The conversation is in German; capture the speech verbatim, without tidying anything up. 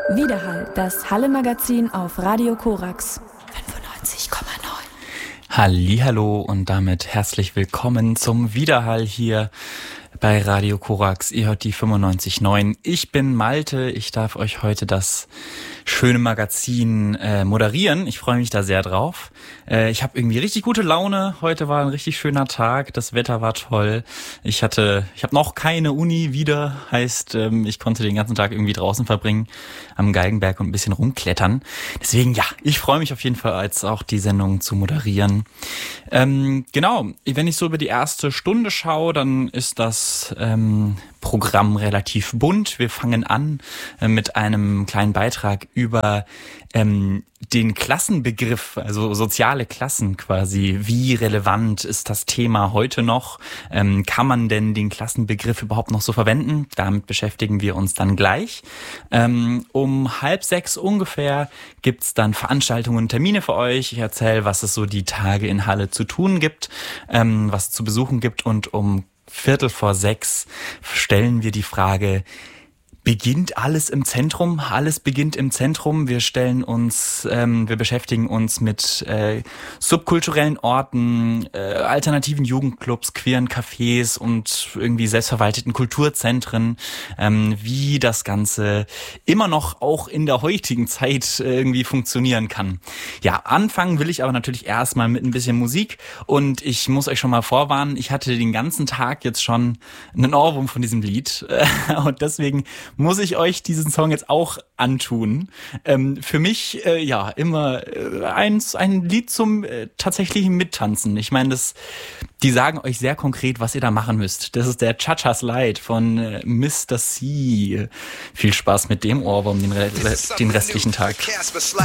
Widerhall, das Halle-Magazin auf Radio Korax fünfundneunzig Komma neun. Hallihallo und damit herzlich willkommen zum Widerhall hier bei Radio Korax. Ihr hört die fünfundneunzig Komma neun. Ich bin Malte, ich darf euch heute das schöne Magazin äh, moderieren. Ich freue mich da sehr drauf. Äh, ich habe irgendwie richtig gute Laune. Heute war ein richtig schöner Tag. Das Wetter war toll. Ich hatte, ich habe noch keine Uni wieder. Heißt, ähm, ich konnte den ganzen Tag irgendwie draußen verbringen, am Geigenberg und ein bisschen rumklettern. Deswegen, ja, ich freue mich auf jeden Fall, als auch die Sendung zu moderieren. Ähm, genau, wenn ich so über die erste Stunde schaue, dann ist das ähm, Programm relativ bunt. Wir fangen an äh, mit einem kleinen Beitrag über ähm, den Klassenbegriff, also soziale Klassen quasi. Wie relevant ist das Thema heute noch? Ähm, kann man denn den Klassenbegriff überhaupt noch so verwenden? Damit beschäftigen wir uns dann gleich. Ähm, um halb sechs ungefähr gibt's dann Veranstaltungen und Termine für euch. Ich erzähle, was es so die Tage in Halle zu tun gibt, ähm, was es zu besuchen gibt, und um Viertel vor sechs stellen wir die Frage: Beginnt alles im Zentrum? Alles beginnt im Zentrum. Wir stellen uns, ähm, wir beschäftigen uns mit äh, subkulturellen Orten, äh, alternativen Jugendclubs, queeren Cafés und irgendwie selbstverwalteten Kulturzentren, ähm, wie das Ganze immer noch auch in der heutigen Zeit äh, irgendwie funktionieren kann. Ja, anfangen will ich aber natürlich erstmal mit ein bisschen Musik, und ich muss euch schon mal vorwarnen, ich hatte den ganzen Tag jetzt schon einen Ohrwurm von diesem Lied äh, und deswegen muss ich euch diesen Song jetzt auch antun. Ähm, für mich, äh, ja, immer äh, eins, ein Lied zum äh, tatsächlichen Mittanzen. Ich meine, das, die sagen euch sehr konkret, was ihr da machen müsst. Das ist der Cha-Cha Slide von äh, Mister C. Viel Spaß mit dem Ohrwurm den, Re- den restlichen Tag.